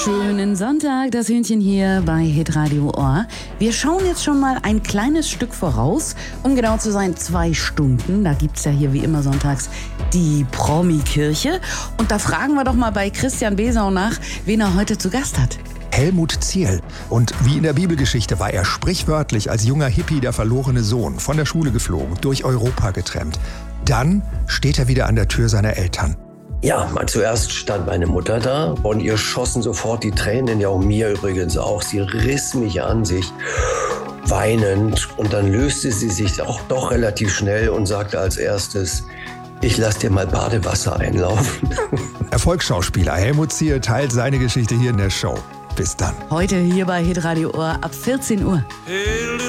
Schönen Sonntag, das Hühnchen hier bei Hitradio Ohr. Wir schauen jetzt schon mal ein kleines Stück voraus, um genau zu sein 2 Stunden. Da gibt's ja hier wie immer sonntags die Promi-Kirche. Und da fragen wir doch mal bei Christian Besau nach, wen er heute zu Gast hat. Helmut Zierl. Und wie in der Bibelgeschichte war er sprichwörtlich als junger Hippie der verlorene Sohn, von der Schule geflogen, durch Europa getrennt. Dann steht er wieder an der Tür seiner Eltern. Ja, zuerst stand meine Mutter da und ihr schossen sofort die Tränen, ja auch mir übrigens auch. Sie riss mich an sich, weinend, und dann löste sie sich auch doch relativ schnell und sagte als erstes: Ich lass dir mal Badewasser einlaufen. Erfolgsschauspieler Helmut Zierl teilt seine Geschichte hier in der Show. Bis dann. Heute hier bei Hitradio Ohr ab 14 Uhr. Hey,